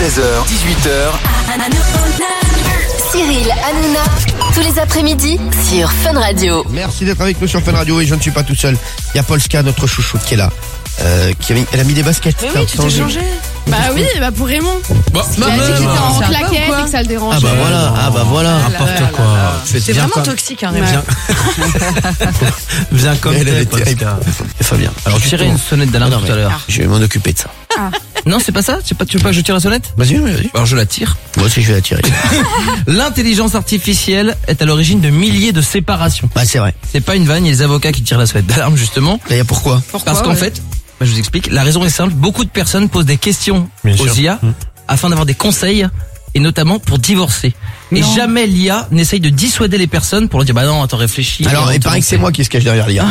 16h, 18h. Cyril Hanouna, tous les après-midi sur Fun Radio. Merci d'être avec nous sur Fun Radio et je ne suis pas tout seul. Il y a Polska, notre chouchoute qui est là. Elle a mis des baskets. Mais oui, tu t'es changé. Bah oui, pour Raymond. Bah, il a dit qu'il était en claquette et que ça le dérangeait. Ah bah voilà. N'importe quoi. C'est vraiment toxique, hein, Raymond. Viens comme Elle est t'es, terrible. Polska. Fabien. Alors je tirais une sonnette d'alarme tout à l'heure. Je vais m'en occuper de ça. Non, c'est pas ça. Tu veux pas que je tire la sonnette? Vas-y. Alors je la tire. Moi aussi je vais la tirer. L'intelligence artificielle est à l'origine de milliers de séparations. Bah c'est vrai. C'est pas une vanne, il y a les avocats qui tirent la sonnette d'alarme justement. D'ailleurs pourquoi? Parce qu'en fait, je vous explique, la raison est simple, beaucoup de personnes posent des questions Bien aux sûr. IA afin d'avoir des conseils et notamment pour divorcer. Et jamais l'IA n'essaye de dissuader les personnes pour leur dire bah non, attends, réfléchis. Alors il paraît que c'est moi qui se cache derrière l'IA.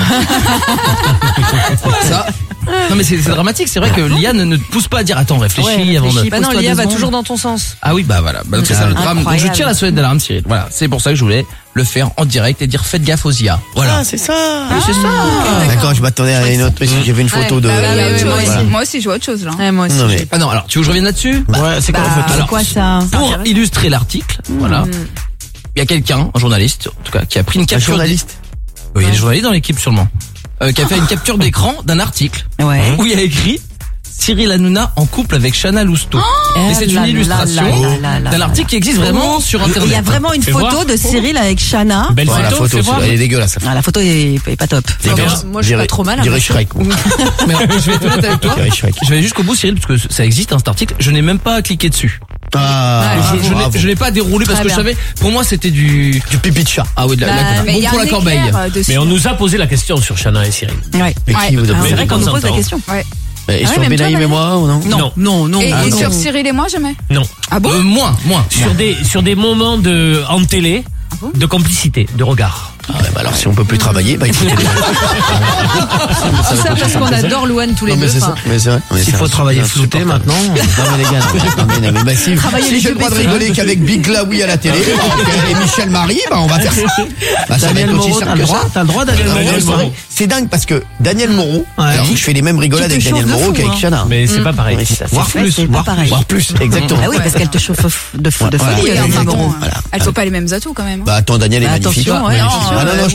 Ça. Non mais c'est dramatique, c'est vrai que l'IA ne te pousse pas à dire attends, réfléchis avant de... Bah non, l'IA va toujours dans ton sens. Ah oui, bah voilà, donc c'est ça le drame. Donc je tire la sonnette d'alarme, Cyril. Voilà, c'est pour ça que je voulais le faire en direct et dire faites gaffe aux IA. Voilà. Ah c'est ça. C'est ça. D'accord, je m'attendais à une autre. J'ai vu une photo de. Moi aussi, je vois autre chose, là. Moi aussi. Non mais. Ah non, alors tu veux que je revienne là-dessus? Ouais, c'est quoi la photo? Alors, Quoi ça? pour illustrer l'article, voilà. Il y a quelqu'un, un journaliste, en tout cas, qui a pris une Un capture. journaliste. Oui, il y a des journalistes dans l'équipe sûrement. Qui a fait une capture d'écran d'un article où il y a écrit Cyril Hanouna en couple avec Chana Lousteau. Et c'est une illustration d'un article qui existe vraiment sur Internet. Il y a vraiment une photo de Cyril avec Chana. Belle La photo, photo, fais voir. elle est dégueulasse. Ah, la photo est pas top. Moi, je suis pas trop mal. Dirais Shrek. moi. Mais je vais être honnête avec toi. Dirais Shrek. Je vais aller jusqu'au bout, Cyril, parce que ça existe, cet article. Je n'ai même pas cliqué dessus. Ah. Je l'ai pas déroulé parce que je savais, pour moi, c'était du pipi de chat. Ah oui, Mais bon il y a pour un la corbeille. éclair dessus. Mais on nous a posé la question sur Chana et Cyril. Ouais. Mais qui vous a C'est vrai qu'on nous pose la temps. question. Et sur même toi, Benaïm et moi ou non? Non. Et non. sur Cyril et moi, jamais. Non. Ah bon? Moins. Sur des moments en télé, de complicité, de regard. Ah ouais, bah alors si on peut plus travailler, bah écoutez. Tout ça parce qu'on adore Louane tous les Non mais deux. c'est ça. Mais c'est vrai. Il faut travailler flouté maintenant. Non mais les gars, non, mais si Travailler j'ai les le droit de yeux rigoler qu'avec Big Laoui à la télé et Michel Marie, bah on va faire ça. Bah ça va Daniel être aussi Moreau, simple que ça. t'as le droit Daniel Daniel Moreau. Moreau. C'est dingue parce que Daniel Moreau, Ouais. alors je fais les mêmes rigolades Qui avec te Daniel chauffe de Moreau fou, qu'avec hein. Chana. Mais c'est pas pareil. Oui, c'est ça. Voire C'est vrai, plus. c'est pas pareil. Voire plus, exactement. Ah oui, parce qu'elle te chauffe de folie. Voilà. Oui, Daniel enfin, Moreau. bon, elles sont pas les mêmes atouts, quand même. Bah attends, Daniel est magnifique. Attention, ouais. Ah non, non,